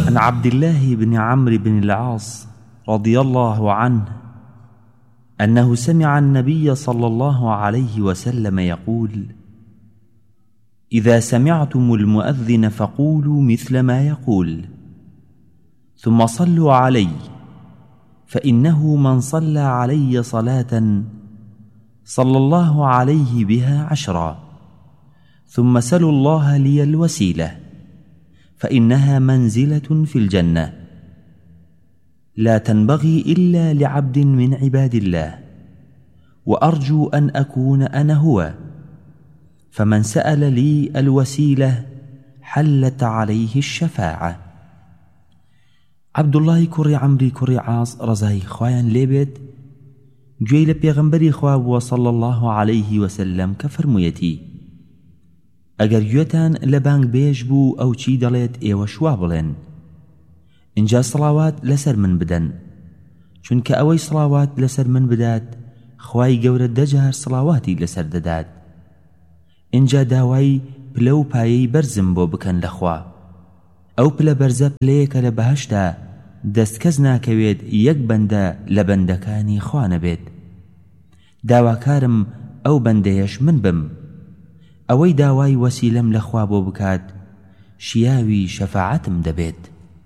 عن عبد الله بن عمرو بن العاص رضي الله عنه أنه سمع النبي صلى الله عليه وسلم يقول: إذا سمعتم المؤذن فقولوا مثل ما يقول، ثم صلوا علي، فإنه من صلى علي صلاة صلى الله عليه بها 10، ثم سلوا الله لي الوسيلة، فإنها منزلة في الجنة لا تنبغي إلا لعبد من عباد الله، وأرجو أن أكون أنا هو، فمن سأل لي الوسيلة حلت عليه الشفاعة. عبد الله كري عمري كري عاص رزاي خوايان ليبت جويل بيغمبري خواب وصلى الله عليه وسلم كفرميتي: ئەگەر گوێتان لە بانگ بێژ بوو ئەو چی دەڵێت ئێوە شوا بڵێن، اینجا سڵاوات لەسەر من بدەن، چونکە ئەوەی سڵاوات لەسەر من بدات خوای گەورە 10 جار سڵاواتی لەسەر دەدات. اینجا داوای پلە و پایەی بەرزم بۆ بکەن لەخوا، ئەو پلە بەرزە پلەیەکە لە بەهەشتا دەستکەس ناکەوێت یەک بەندە لە بەندەکانی خوا نەبێت. داواکارم ئەو بەندەیەش من بم، ئەوەی داوای وەسیلەم لەخوا بۆ بکات شیاوی شەفاعەتم دەبێت.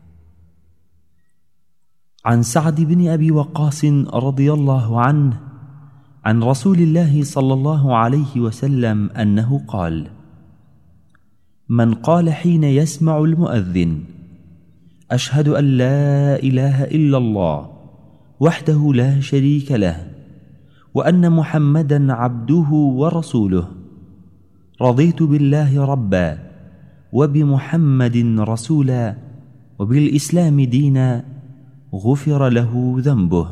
عن سعد بن أبي وقاص رضي الله عنه عن رسول الله صلى الله عليه وسلم أنه قال: من قال حين يسمع المؤذن: أشهد أن لا إله إلا الله وحده لا شريك له وأن محمدا عبده ورسوله، رضيت بالله ربا وبمحمد رسولا وبالإسلام دينا، غفر له ذنبه.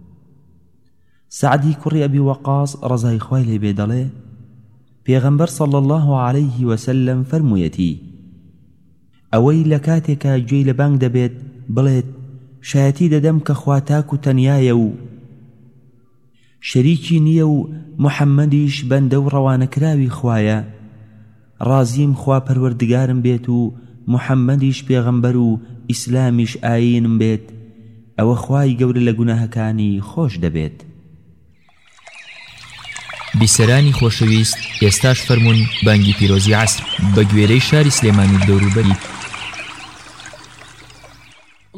سعدی کوڕی ئەبی وەقاص ڕەزای خوای لێ بێ دەڵێ: پێغەمبەر صلى الله عليه وسلم فەرموویەتی: ئەوەی لە کاتێکە گوێی لە بانگ دەبێت بڵێت شایەتی دەدەم کە خوا تاک و تەنیایە و شەریکی نییە و محەممەدیش بەندە و ڕەوانەکراوی خوایە، ڕازیم خوا پەروەردگارم بێت و محەممەدیش پێغەمبەر و ئیسلامیش ئاینم بێت، ئەوە خوای گەورە لە گوناهەکانی خۆش دەبێت. بیسەرانی خۆشەویست، ئێستاش فەرموون بانگی پیرۆزی عەسر بە گوێرەی شاری سلێمانی دەوروبەری